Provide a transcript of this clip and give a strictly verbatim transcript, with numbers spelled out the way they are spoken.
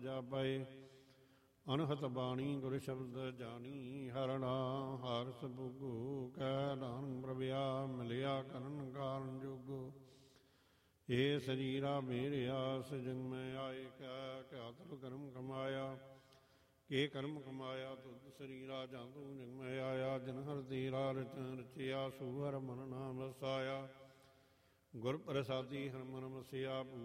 ਵਾਜਾ ਪਾਏ। ਅਨਹਤ ਬਾਣੀ ਗੁਰ ਸ਼ਬਦ ਜਾਣੀ, ਹਰਣਾ ਹਰਸ ਬੁਗੂ ਕੈ ਨਾਨਕ ਪ੍ਰਭਿਆ ਮਿਲਿਆ ਕਰਨ ਕਾਰਨ ਜੋਗੋ। ਇਹ ਸਰੀਰਾ ਮੇਰਿਆ ਸਜਨ ਮੈਂ ਆਏ ਕੈ ਕਿਆ ਤਲ ਕਰਮ ਕਮਾਇਆ। ਕੇ ਕਰਮ ਕਮਾਇਆ ਤੁਧ ਸਰੀਰਾ ਜਾਂ ਤੂੰ ਜਗ ਮੈਂ ਆਇਆ। ਜਨ ਹਰ ਤੇਰਾ ਰਚਨ ਰਚਿਆ ਸੋ ਹਰ ਮਨ ਨਾਮ ਵਸਾਇਆ। ਗੁਰ ਪ੍ਰਸਾਦੀ ਹਰ ਮਨ ਵਸਿਆ।